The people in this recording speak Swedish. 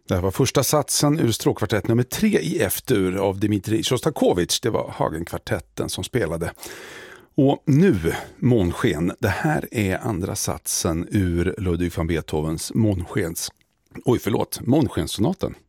Det här var första satsen ur stråkkvartett nummer 3 i F-dur av Dmitrij Sjostakovitj. Det var Hagen-kvartetten som spelade. Och nu månsken. Det här är andra satsen ur Ludwig van Beethovens månskenssonaten.